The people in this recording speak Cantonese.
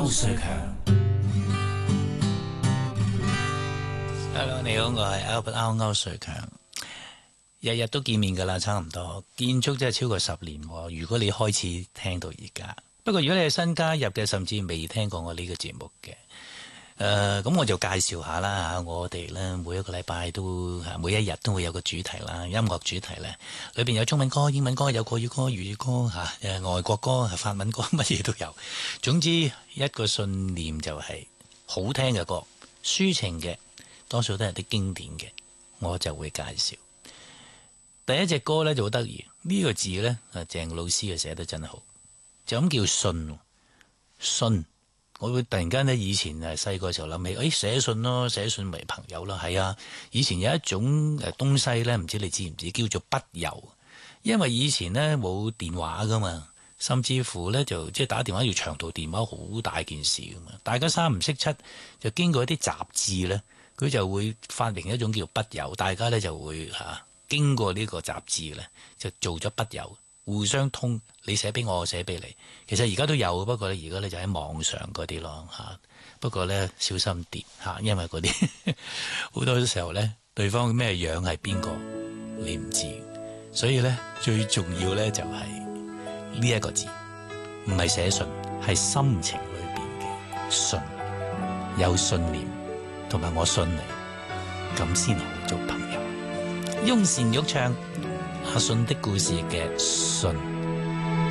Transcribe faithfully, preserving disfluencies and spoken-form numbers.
歐瑞強。Hello， 你好，我係 Albert 歐歐瑞強。日日都見面噶啦，差唔多。建築真係超過十年喎。如果你開始聽到而家，不過如果你係新加入嘅，甚至未聽過我呢個節目嘅，誒、呃，咁我就介紹下啦嚇。我哋咧每一個禮拜都每一日都會有個主題啦，音樂主題咧，裏邊有中文歌、英文歌，有國語歌、粵語歌嚇，誒外國歌、法文歌，乜嘢都有。總之一個信念就係好聽嘅歌，抒情嘅，多數都係啲經典嘅，我就會介紹。第一隻歌咧就好得意，呢、這個字咧啊鄭老師啊寫得真好，就咁叫信。信，我會突然間咧以前誒細個時候諗起，誒、哎、寫信咯，寫信為朋友啦，係啊。以前有一種誒東西咧，唔知你知唔知，叫做筆郵。因為以前咧冇電話噶嘛，甚至乎咧就即係打電話要長途電話，好大件事噶嘛。大家三唔識七，就經過一啲雜誌咧，佢就會發明一種叫筆郵，大家咧就會嚇。啊經過呢個雜誌咧，就做咗筆郵，互相通，你寫俾我，我寫俾你。其實而家都有，不過咧而家咧就喺網上嗰啲咯嚇。不過咧小心啲嚇，因為嗰啲好多時候咧，對方咩樣係邊個你唔知，所以咧最重要咧就係呢一個字，唔係寫信，係心情裏邊嘅信，有信念同埋我信你，咁先好做朋友。翁倩玉唱阿信的故事嘅信。